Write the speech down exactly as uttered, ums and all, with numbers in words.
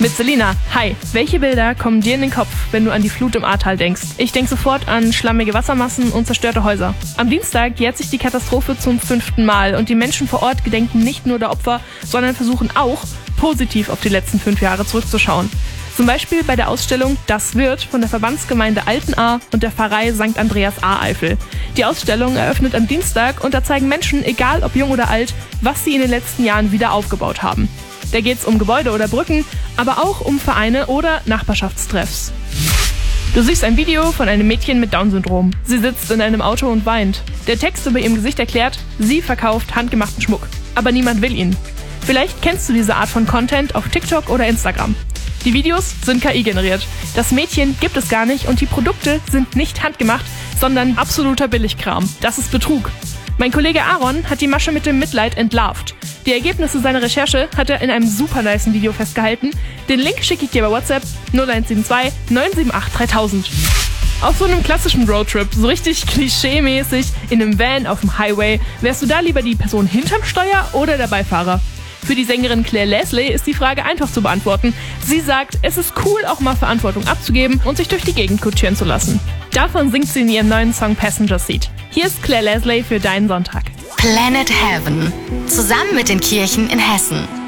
Mit Selina. Hi. Welche Bilder kommen dir in den Kopf, wenn du an die Flut im Ahrtal denkst? Ich denke sofort an schlammige Wassermassen und zerstörte Häuser. Am Dienstag jährt sich die Katastrophe zum fünften Mal und die Menschen vor Ort gedenken nicht nur der Opfer, sondern versuchen auch, positiv auf die letzten fünf Jahre zurückzuschauen. Zum Beispiel bei der Ausstellung Das wird von der Verbandsgemeinde Altenahr und der Pfarrei Sankt Andreas Ahreifel. Die Ausstellung eröffnet am Dienstag und da zeigen Menschen, egal ob jung oder alt, was sie in den letzten Jahren wieder aufgebaut haben. Da geht's um Gebäude oder Brücken, aber auch um Vereine oder Nachbarschaftstreffs. Du siehst ein Video von einem Mädchen mit Down-Syndrom. Sie sitzt in einem Auto und weint. Der Text über ihrem Gesicht erklärt, sie verkauft handgemachten Schmuck. Aber niemand will ihn. Vielleicht kennst du diese Art von Content auf TikTok oder Instagram. Die Videos sind K I-generiert. Das Mädchen gibt es gar nicht und die Produkte sind nicht handgemacht, sondern absoluter Billigkram. Das ist Betrug. Mein Kollege Aaron hat die Masche mit dem Mitleid entlarvt. Die Ergebnisse seiner Recherche hat er in einem super nicen Video festgehalten. Den Link schicke ich dir bei WhatsApp null eins sieben zwei neun sieben acht dreitausend. Auf so einem klassischen Roadtrip, so richtig klischee-mäßig, in einem Van auf dem Highway, wärst du da lieber die Person hinterm Steuer oder der Beifahrer? Für die Sängerin Claire Leslie ist die Frage einfach zu beantworten. Sie sagt, es ist cool, auch mal Verantwortung abzugeben und sich durch die Gegend kutschieren zu lassen. Davon singt sie in ihrem neuen Song Passenger Seat. Hier ist Claire Leslie für deinen Sonntag. Planet Heaven. Zusammen mit den Kirchen in Hessen.